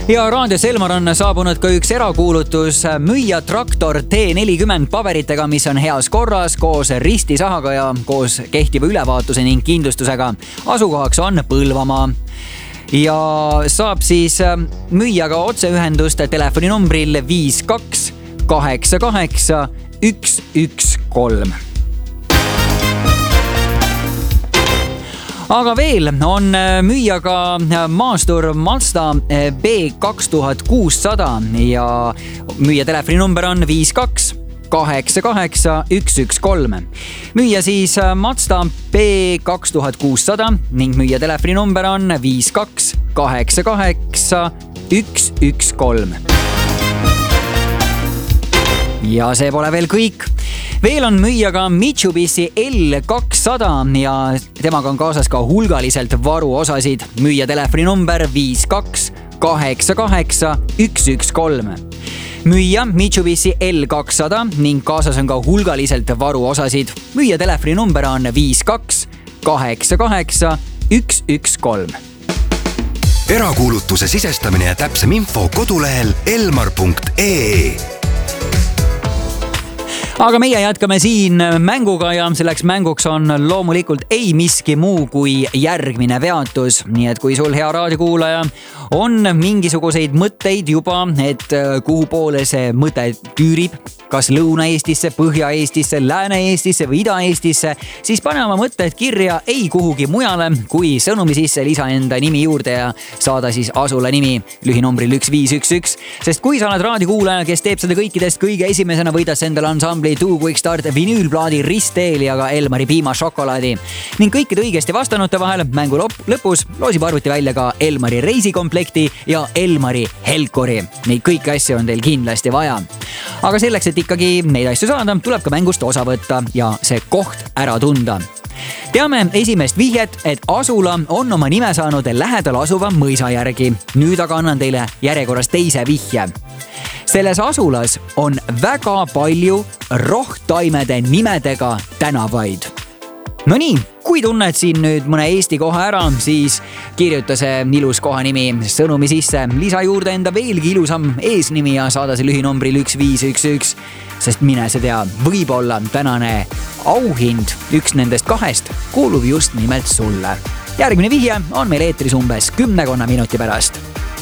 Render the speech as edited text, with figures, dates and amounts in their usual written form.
Ja raadios Elmar on saabunud ka üks erakuulutus müüa traktor T40 paberitega, mis on heas korras, koos ristisahaga ja koos kehtiva ülevaatuse ning kindlustusega. Asukohaks on Põlvamaa. Ja saab siis müüa ka otseühendust telefoninumbril 5288 113. Aga veel on müüa ka maastur Mazda B2600 ja müüa telefoninumber on 5288 113. Müüa siis Mazda B2600 ning müüa telefoninumber on 5288 113. Ja see pole veel kõik. Veel on müüa ka Mitsubishi L200 ja temaga on kaasas ka hulgaliselt varuosasid. Müüa telefoninumber 5288 113. Müüa Mitsubishi L200 ning kaasas on ka hulgaliselt varuosasid. Müüa telefoninumber on 5288 113. Erakuulutuse sisestamine ja täpsem info kodulehel elmar.ee. Aga meie jätkame siin mänguga ja selleks mänguks on loomulikult ei miski muu kui järgmine peatus. Nii et kui sul, hea raadiokuulaja, on mingisuguseid mõtteid juba, et kuhu poole see mõte tüürib, kas Lõuna-Eestisse, Põhja-Eestisse, Lääne-Eestisse või Ida-Eestisse, siis pane oma mõtted kirja ei kuhugi mujale, kui sõnumi sisse lisa enda nimi juurde ja saada siis asula nimi lühinumbril 1511. Sest kui sa oled raadiokuulaja, kes teeb seda kõikidest kõige esimesena, võidas endale ansambli Two Quick Start vinüülplaadi Ristel ja ka Elmari piimašokolaadi. Ning kõikide õigesti vastanute vahel mängu lõpus loosib arvuti välja ka Elmari reisikomplekti ja Elmari Helkori. Neid kõiki asju on teil kindlasti vaja. Aga selleks, et ikkagi neid asju saada, tuleb ka mängust osa võtta ja see koht ära tunda. Teame esimest vihjet, et asula on oma nime saanud lähedal asuva mõisa järgi. Nüüd aga annan teile järjekorras teise vihje. Selles asulas on väga palju rohttaimede nimedega tänavaid. No nii, kui tunned siin nüüd mõne Eesti koha ära, siis kirjuta see ilus koha nimi sõnumi sisse, lisa juurde enda veelgi ilusam eesnimi ja saada see lühinumbril 1511, sest mine see tea, võib-olla tänane auhind, üks nendest kahest, kuulub just nimelt sulle. Järgmine vihje on meil eetris umbes 10 minuti pärast.